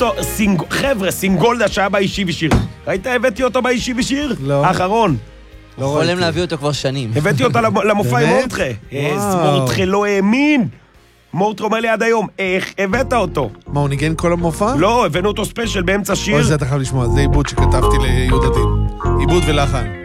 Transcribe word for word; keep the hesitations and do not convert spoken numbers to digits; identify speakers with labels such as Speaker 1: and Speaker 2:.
Speaker 1: חבר'ה, סינגולדה שהיה באישי ושיר. ראית, הבאתי אותו באישי ושיר?
Speaker 2: לא.
Speaker 1: האחרון.
Speaker 3: יכולים להביא אותו כבר שנים.
Speaker 1: הבאתי אותה למופע עם מורטחה. מורטחה לא האמין. מורטחה אומר לי עד היום, איך הבאת אותו?
Speaker 2: מה, הוא ניגן כל המופע?
Speaker 1: לא, הבאנו אותו ספיישל באמצע שיר.
Speaker 2: אוי, זה אתה חייב לשמוע, זה עיבוד שכתבתי ליהודה דין. עיבוד ולחן.